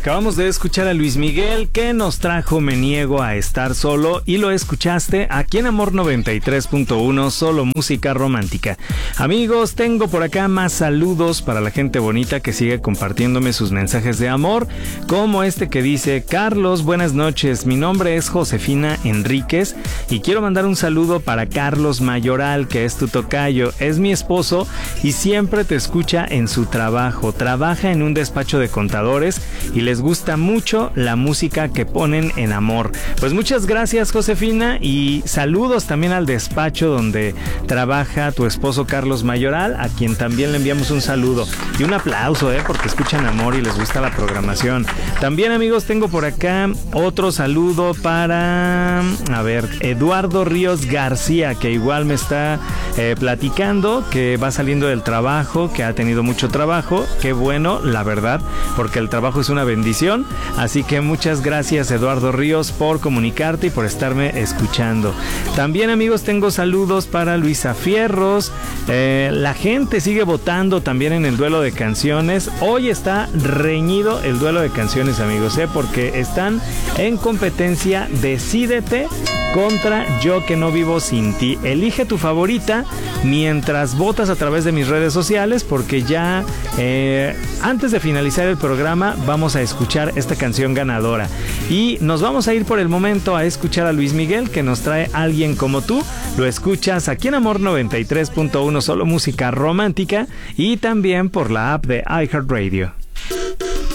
Acabamos de escuchar a Luis Miguel, que nos trajo Me Niego a Estar Solo, y lo escuchaste aquí en Amor 93.1, solo música romántica. Amigos, tengo por acá más saludos para la gente bonita que sigue compartiéndome sus mensajes de amor, como este que dice: Carlos, buenas noches, mi nombre es Josefina Enríquez y quiero mandar un saludo para Carlos Mayoral, que es tu tocayo, es mi esposo y siempre te escucha en su trabajo, trabaja en un despacho de contadores y les gusta mucho la música que ponen en Amor. Pues muchas gracias, Josefina, y saludos también al despacho donde trabaja tu esposo Carlos Mayoral, a quien también le enviamos un saludo y un aplauso, porque escuchan Amor y les gusta la programación. También, amigos, tengo por acá otro saludo para, Eduardo Ríos García, que igual me está platicando que va saliendo del trabajo, que ha tenido mucho trabajo. Qué bueno, la verdad, porque el trabajo es una bendición. Así que muchas gracias, Eduardo Ríos, por comunicarte y por estarme escuchando. También, amigos, tengo saludos para Luisa Fierros. La gente sigue votando también en el duelo de canciones. Hoy está reñido el duelo de canciones, amigos, porque están en competencia Decídete contra Yo que no vivo sin ti. Elige tu favorita mientras votas a través de mis redes sociales, porque ya antes de finalizar el programa vamos a escuchar esta canción ganadora y nos vamos a ir por el momento a escuchar a Luis Miguel, que nos trae Alguien como tú. Lo escuchas aquí en Amor 93.1, solo música romántica, y también por la app de iHeartRadio.